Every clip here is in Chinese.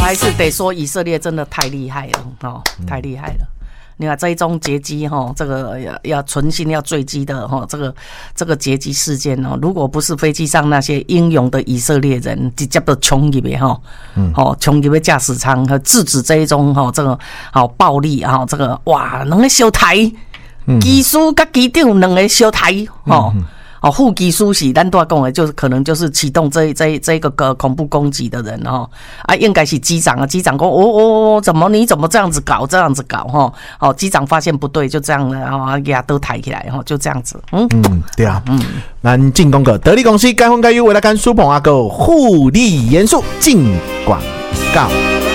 还是得说以色列真的太厉害了哦，太厉害了。你看这一宗劫机哈，这个要存心要坠机的哈，这个劫机事件哦，如果不是飞机上那些英勇的以色列人直接都冲入去哈，冲入去驾驶舱和制止这一种哈这个好暴力啊，这个哇，两个小台机师跟机长两个小台哦。副机师是咱都讲的，就是可能就是启动这个恐怖攻击的人哈应该是机长啊，机长讲你怎么这样子搞哈机长发现不对，就这样了给他都抬起来哈，就这样子对啊咱进攻个得力公司该分该优为了跟苏鹏阿哥互利严肃进广告。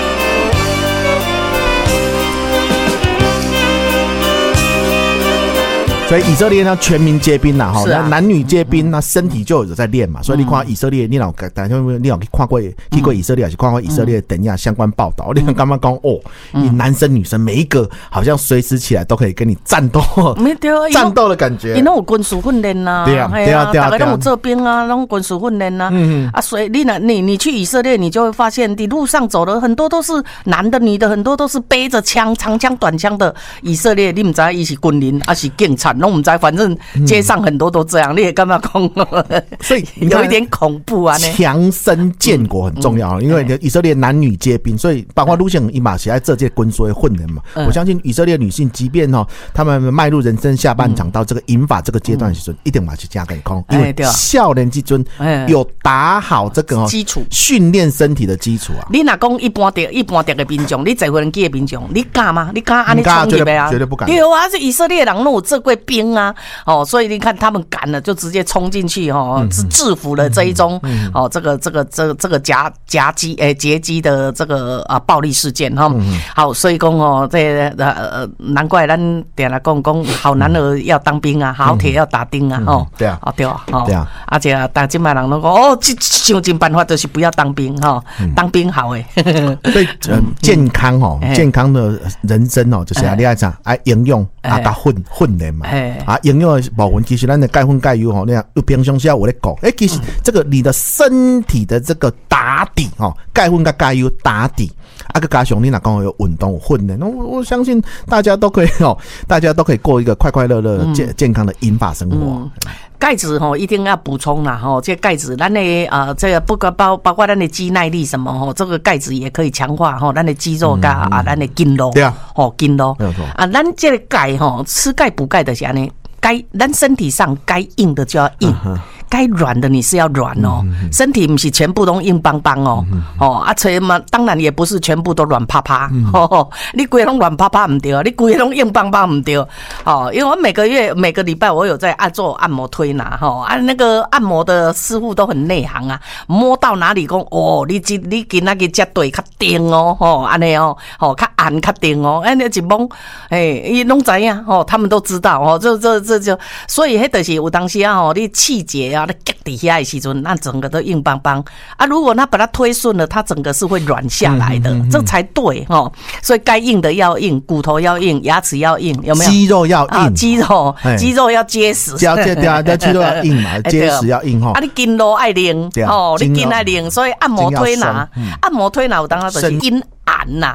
所以以色列呢全民皆兵啦，那男女皆兵，那身体就有在练嘛。所以你看以色列，你有看过以色列，还是看过以色列等一下相关报道？你看刚刚讲你男生女生每一个好像随时起来都可以跟你战斗，战斗的感觉。 因为有军事训练呐， 对啊， 大家都有做兵啊，都军事训练呐。所以你去以色列，你就会发现，你路上走的很多都是男的、女的，很多都是背着枪、长枪、短枪的以色列。你不知道他是军人还是警察？那我们在反正街上很多都这样，你也干嘛讲？ 所以有一点恐怖啊！ 强身健国很重要，因为以色列男女皆兵，所以包括路线伊马是在这届军所的混人嘛。我相信以色列女性，即便他们迈入人生下半场到这个银发这个阶段时，一定嘛是加健康，因为少年之尊有打好这个基础训练身体的基础啊。 你若讲一般的民众，你坐飞机的民众，你敢吗？你敢安尼冲入来啊？ 绝对不敢。 对啊，是以色列人有做过兵啊，所以你看他们敢了，就直接冲进去制服了这一宗这个劫机的这个暴力事件哈。好，所以讲这难怪咱点来讲好男儿要当兵啊，好铁要打钉啊对啊对啊对啊，而且大今摆人都讲想尽办法就是不要当兵当兵好诶。 所以健康健康的人生就是你爱讲营养加训练嘛营养的部分其实咱的钙分钙油那样平常时我在讲其实这个你的身体的这个打底钙分跟钙油打底个加上你若讲有运动有训练，我相信大家都可以过一个快快乐乐健康的银发生活。 钙质一定要补充啦这钙质咱的这个包括咱的肌耐力什么这个钙质也可以强化咱的肌肉跟咱的筋肉。 对啊筋肉咱这个钙吃钙补钙的是安尼，咱身体上该硬的就要硬，该软的你是要软身体不是全部都硬邦邦所以嘛，当然也不是全部都软趴趴你规拢软趴趴不对，你规拢硬邦邦不对因为我每个礼拜我有在做按摩推拿那个按摩的师傅都很内行啊，摸到哪里讲你今仔日脚对较定安尼较按较定你一摸伊拢知影他们都知道这就所以迄就是有当时你气节你夹底下的时阵，那整个都硬邦邦如果他把它推顺了，它整个是会软下来的，这才对所以该硬的要硬，骨头要硬，牙齿要硬，有没有？ 肌肉要硬， 肌肉要结实， 肌肉要硬嘛，结实要硬你筋肉爱硬你筋爱硬，所以按摩推拿有当它就是阴按呐